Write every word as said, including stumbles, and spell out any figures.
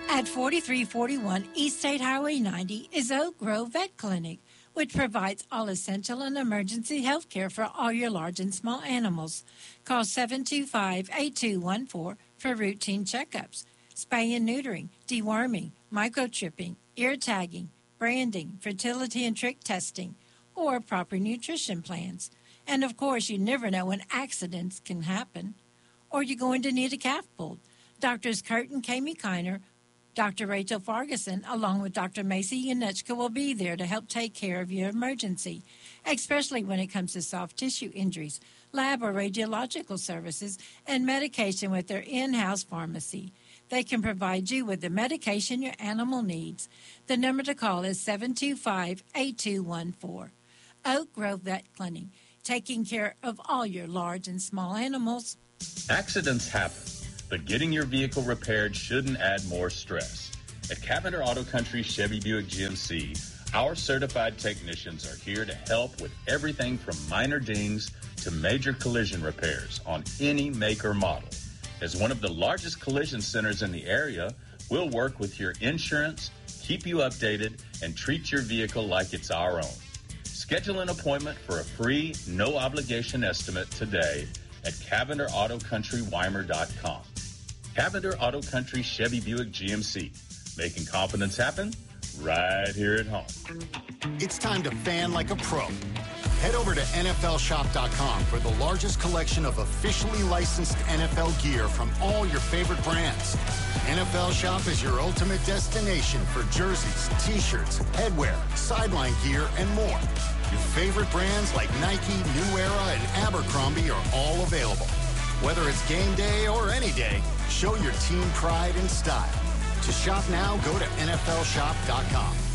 At forty-three forty-one East State Highway ninety is Oak Grove Vet Clinic, which provides all essential and emergency health care for all your large and small animals. Call seven two five, eight two one four for routine checkups, spay and neutering, deworming, microchipping, ear tagging, branding, fertility and trick testing, or proper nutrition plans. And of course, you never know when accidents can happen. Or you're going to need a calf pulled. Doctors Kurt and Kami Kiner, Doctor Rachel Farguson, along with Doctor Macy Yanechka, will be there to help take care of your emergency, especially when it comes to soft tissue injuries, lab or radiological services, and medication with their in-house pharmacy. They can provide you with the medication your animal needs. The number to call is seven two five, eight two one four. Oak Grove Vet Clinic, taking care of all your large and small animals. Accidents happen, but getting your vehicle repaired shouldn't add more stress. At Cavender Auto Country Chevy Buick G M C, our certified technicians are here to help with everything from minor dings to major collision repairs on any make or model. As one of the largest collision centers in the area, we'll work with your insurance, keep you updated, and treat your vehicle like it's our own. Schedule an appointment for a free, no-obligation estimate today at Cavender Auto Country Weimer dot com. Cavender Auto Country Chevy Buick G M C, making confidence happen right here at home. It's time to fan like a pro. Head over to N F L shop dot com for the largest collection of officially licensed N F L gear from all your favorite brands. N F L Shop is your ultimate destination for jerseys, t-shirts, headwear, sideline gear, and more. Your favorite brands like Nike, New Era, and Abercrombie are all available. Whether it's game day or any day, show your team pride and style. To shop now, go to N F L shop dot com.